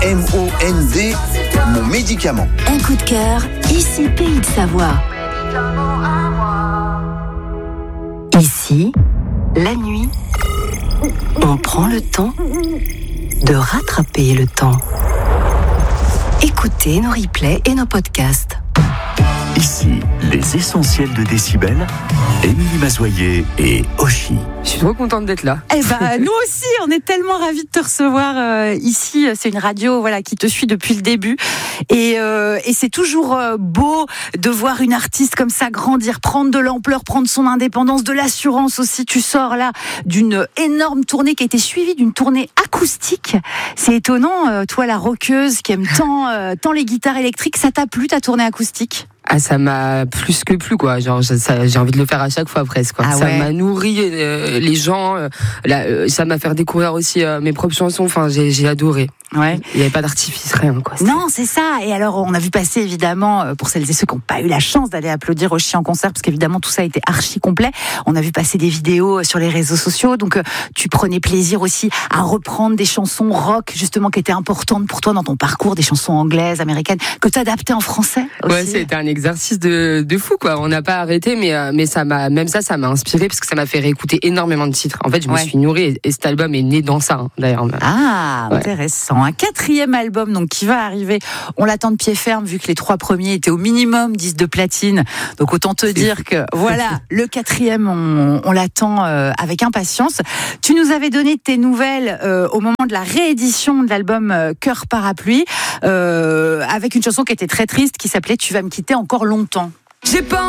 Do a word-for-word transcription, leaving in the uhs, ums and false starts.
M O N D, mon médicament. Un coup de cœur, ici Pays de Savoie. Ici, la nuit, on prend le temps de rattraper le temps. Écoutez nos replays et nos podcasts. Ici, les essentiels de Décibel, Émilie Mazoyer et Oshi. Je suis trop contente d'être là. Eh ben, nous aussi, on est tellement ravis de te recevoir euh, ici. C'est une radio, voilà, qui te suit depuis le début, et, euh, et c'est toujours euh, beau de voir une artiste comme ça grandir, prendre de l'ampleur, prendre son indépendance, de l'assurance aussi. Tu sors là d'une énorme tournée qui a été suivie d'une tournée acoustique. C'est étonnant, euh, toi, la rockeuse qui aime tant, euh, tant les guitares électriques, ça t'a plu ta tournée acoustique ? Ah, ça m'a plus que plu, quoi. Genre, ça, j'ai envie de le faire à chaque fois presque, quoi. Ah ça ouais. m'a nourri euh, les gens. Euh, là, euh, ça m'a fait découvrir aussi euh, mes propres chansons. Enfin, j'ai, j'ai adoré. Ouais. Il n'y avait pas d'artifice, rien, quoi. C'était... Non, c'est ça. Et alors, on a vu passer, évidemment, pour celles et ceux qui n'ont pas eu la chance d'aller applaudir Oshi en concert, parce qu'évidemment, tout ça a été archi complet. On a vu passer des vidéos sur les réseaux sociaux. Donc, tu prenais plaisir aussi à reprendre des chansons rock, justement, qui étaient importantes pour toi dans ton parcours, des chansons anglaises, américaines, que tu adaptais en français aussi. Ouais, c'était un exercice de, de fou, quoi. On n'a pas arrêté, mais, euh, mais ça m'a, même ça, ça m'a inspiré, parce que ça m'a fait réécouter énormément de titres. En fait, je me ouais. suis nourrie, et, et cet album est né dans ça, hein, d'ailleurs. Ah, ouais. Intéressant. Un quatrième album, donc, qui va arriver. On l'attend de pied ferme, vu que les trois premiers étaient au minimum disques de platine. Donc, autant te dire que, voilà, le quatrième, on, on l'attend euh, avec impatience. Tu nous avais donné tes nouvelles euh, au moment de la réédition de l'album euh, Cœur Parapluie, euh, avec une chanson qui était très triste, qui s'appelait Tu vas me quitter encore longtemps. J'ai pas